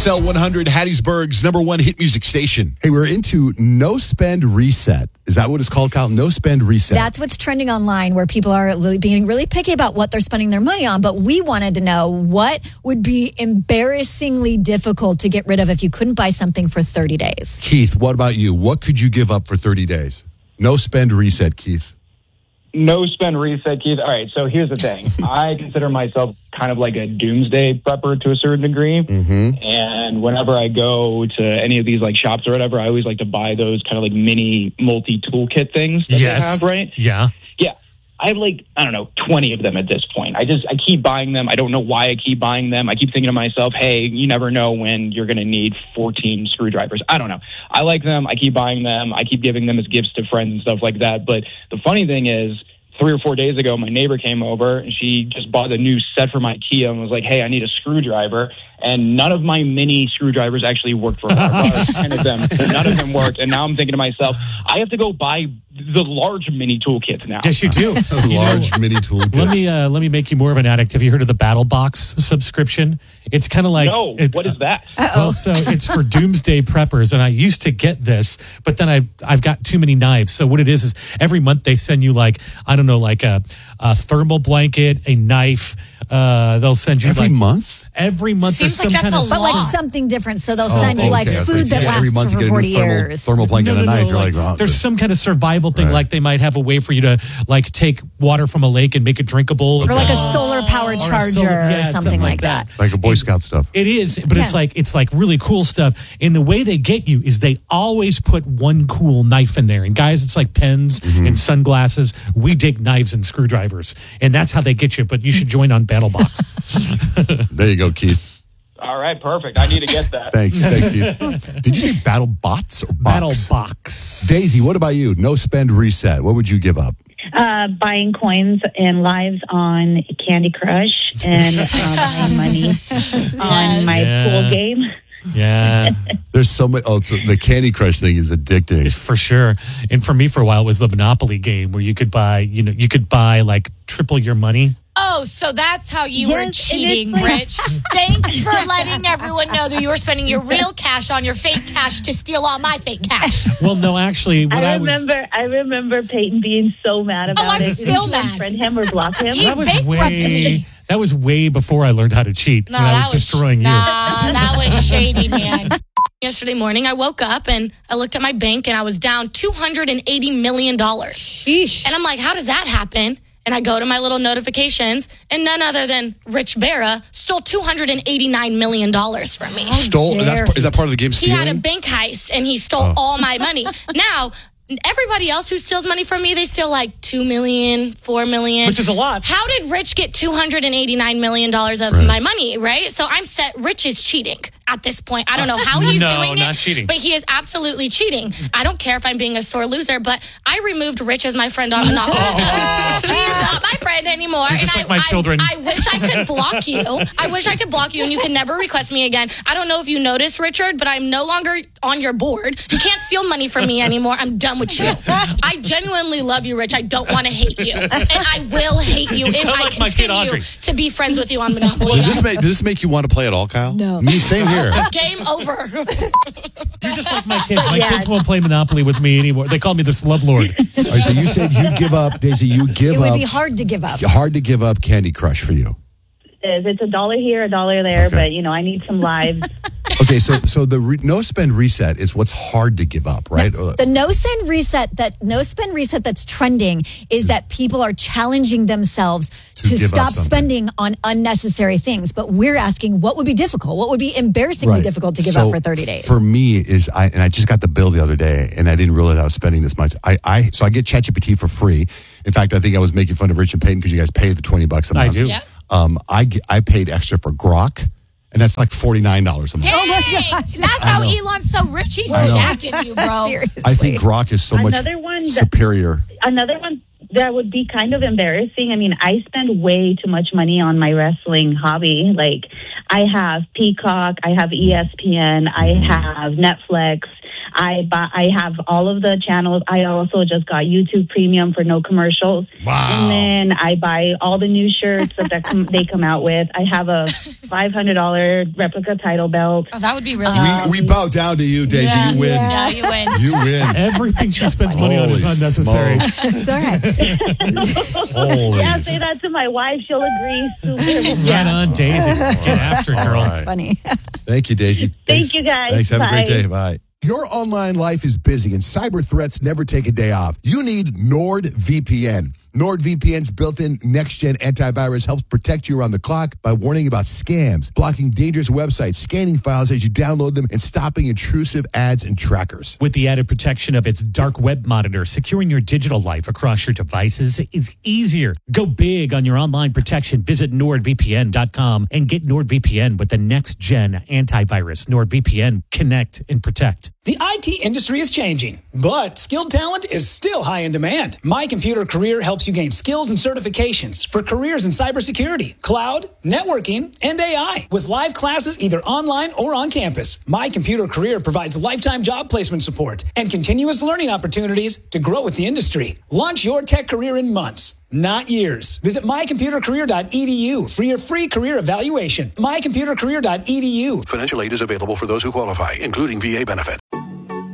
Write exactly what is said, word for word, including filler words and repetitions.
X L one hundred, Hattiesburg's number one hit music station. Hey, we're into no spend reset. Is that what it's called, Kyle? No spend reset. That's what's trending online, where people are really being really picky about what they're spending their money on. But we wanted to know what would be embarrassingly difficult to get rid of if you couldn't buy something for thirty days. Keith, what about you? What could you give up for thirty days? No spend reset, Keith. No spend reset, Keith. All right, so here's the thing. I consider myself kind of like a doomsday prepper to a certain degree. Mm-hmm. And whenever I go to any of these like shops or whatever, I always like to buy those kind of like mini multi-toolkit things that yes. they have, right? Yeah. Yeah. I have like, I don't know, twenty of them at this point. I just, I keep buying them. I don't know why I keep buying them. I keep thinking to myself, hey, you never know when you're going to need fourteen screwdrivers. I don't know. I like them. I keep buying them. I keep giving them as gifts to friends and stuff like that. But the funny thing is, three or four days ago, my neighbor came over and she just bought a new set from IKEA and was like, hey, I need a screwdriver. And none of my mini screwdrivers actually worked for her. I bought ten of them. None of them worked. And now I'm thinking to myself, I have to go buy the large mini toolkits now. Yes, you do. You large know, mini toolkits. Let me uh, let me make you more of an addict. Have you heard of the Battle Box subscription? It's kind of like no. It, what is that? Uh, well, so it's for doomsday preppers, and I used to get this, but then I've I've got too many knives. So what it is is every month they send you like I don't know, like a, a thermal blanket, a knife. Uh, they'll send you every like, month. Every month Seems there's like some that's kind a of But like lot. something different. So they'll Oh, send you like okay. I was food like, that yeah, every lasts month you for get a new forty thermal, years. thermal blanket No, and no, a knife. no, You're like, like, oh, there's some kind of survival thing, Right. like they might have a way for you to like take water from a lake and make it drinkable, Or like a solar powered Or a charger solar- or yeah, something, something like like that. that. like a Boy Scout stuff. It is, but it's Yeah. like it's like really cool stuff. And the way they get you is they always put one cool knife in there. And guys, it's like pens Mm-hmm. and sunglasses. We dig knives and screwdrivers, and that's how they get you. But you should join on BattleBox. There you go, Keith. All right, perfect. I need to get that. Thanks. Thanks, Keith. Did you say battle bots or box? BattleBox. Daisy, what about you? No spend reset. What would you give up? Uh, buying coins and lives on Candy Crush and uh, buying money on my Yeah. pool game. Yeah, There's so much. Oh, so the Candy Crush thing is addicting. for sure. And for me, for a while, it was the Monopoly game where you could buy, you know, you could buy like triple your money. Oh, so that's how you Yes, were and it's cheating, like- Rich. Thanks for letting everyone know that you were spending your real cash on your fake cash to steal all my fake cash. Well, no, actually, what I, I was. remember, I remember Peyton being so mad about I'm it. still Didn't you mad. unfriend him or block him? He That was bankrupted way. me. That was way before I learned how to cheat. No, when I that was destroying nah, you. that was shady, man. Yesterday morning, I woke up and I looked at my bank and I was down two hundred eighty million dollars. And I'm like, how does that happen? And I go to my little notifications, and none other than Rich Barra stole two hundred eighty-nine million dollars from me. Stole? dare That's, is that part of the game? He Stealing? had a bank heist, and he stole all my money. Now, everybody else who steals money from me, they steal like two million dollars, four million dollars. Which is a lot. How did Rich get two hundred eighty-nine million dollars of Right. my money, right? So I'm set. Rich is cheating at this point. I don't know how he's No, doing it. not cheating. But he is absolutely cheating. I don't care if I'm being a sore loser, but I removed Rich as my friend on Monopoly. He's not my friend anymore. You're just and like I, my children. I, I wish I could block you. I wish I could block you and you can never request me again. I don't know if you noticed, Richard, but I'm no longer on your board. You can't steal money from me anymore. I'm done with you. I genuinely love you, Rich. I don't want to hate you. And I will hate you, You if sound I like my kid continue Audrey. to be friends with you on Monopoly. Does this make Does this make you want to play at all, Kyle? No. Me, same here. Game over. You're just like my kids. My Yeah. kids won't play Monopoly with me anymore. They call me the slub lord. All right, so you said you give up, Daisy. You give It would up. be hard to give up. Hard to give up Candy Crush for you. It is. It's a dollar here, a dollar there, Okay. but you know, I need some lives. Okay, so so the re- no spend reset is what's hard to give up, right? Uh, The no spend reset that no spend reset that's trending is that people are challenging themselves To to, give up stop something. spending on unnecessary things. But we're asking what would be difficult? What would be embarrassingly Right. difficult to give So up for thirty days? For me, is I and I just got the bill the other day, and I didn't realize I was spending this much. I, I so I get ChatGPT for free. In fact, I think I was making fun of Rich and Peyton because you guys pay the twenty bucks a I month. do. Yeah. Um, I ge- I paid extra for Grok, and that's like forty nine dollars a month. Dang. my gosh. That's how Elon's so rich. He's I know. jacking you, bro. Seriously. I think Grok is so much Another one that- superior. Another one that would be kind of embarrassing. I mean, I spend way too much money on my wrestling hobby. Like, I have Peacock, I have E S P N, I have Netflix, I buy, I have all of the channels. I also just got YouTube Premium for no commercials. Wow. And then I buy all the new shirts that, that come, they come out with. I have a five hundred dollars replica title belt. Oh, that would be really We, we bow down to you, Daisy. Yeah. You win. Yeah, you win. You win. Everything she spends money on Holy is unnecessary. smokes. It's all right. Holy. Yeah, say that to my wife. She'll agree. Super. Right on, Daisy. Get after it, girl. All right. Funny. Thank you, Daisy. Thank Thanks. you, guys. Thanks. Have a great Bye. day. Bye. Your online life is busy and cyber threats never take a day off. You need NordVPN. NordVPN's built-in next-gen antivirus helps protect you around the clock by warning about scams, blocking dangerous websites, scanning files as you download them, and stopping intrusive ads and trackers. With the added protection of its dark web monitor, securing your digital life across your devices is easier. Go big on your online protection. Visit nord v p n dot com and get NordVPN with the next-gen antivirus. NordVPN, connect and protect. The I T industry is changing, but skilled talent is still high in demand. My Computer Career helps you gain skills and certifications for careers in cybersecurity, cloud, networking, and A I. With live classes either online or on campus, My Computer Career provides lifetime job placement support and continuous learning opportunities to grow with the industry. Launch your tech career in months, not years. Visit my computer career dot e d u for your free career evaluation. my computer career dot e d u. Financial aid is available for those who qualify, including V A benefits.